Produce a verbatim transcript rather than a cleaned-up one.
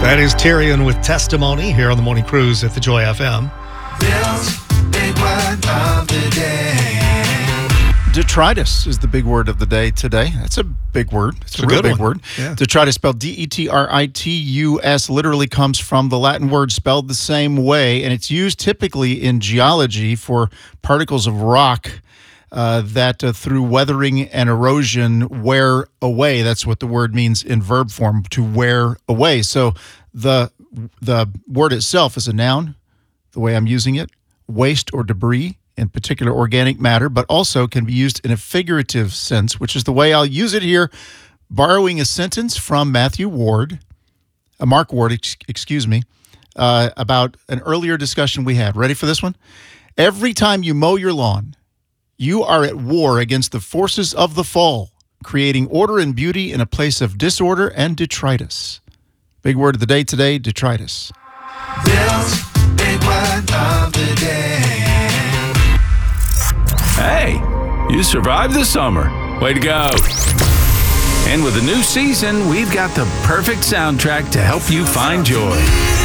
That is Tyrion with Testimony here on the Morning Cruise at the Joy F M. Bill's big word of the day. Detritus is the big word of the day today. That's a big word. It's, It's a a real good big one. word. Yeah. Detritus, spelled D E T R I T U S, literally comes from the Latin word spelled the same way, and it's used typically in geology for particles of rock uh, that uh, through weathering and erosion wear away. That's what the word means in verb form, to wear away. So the the word itself is a noun, the way I'm using it, waste or debris, in particular organic matter, but also can be used in a figurative sense, which is the way I'll use it here, borrowing a sentence from Matthew Ward, uh, Mark Ward, ex- excuse me, uh, about an earlier discussion we had. Ready for this one? Every time you mow your lawn, you are at war against the forces of the fall, creating order and beauty in a place of disorder and detritus. Big word of the day today, detritus. Bill's big word of the day. Hey, you survived the summer. Way to go. And with a new season, we've got the perfect soundtrack to help you find joy.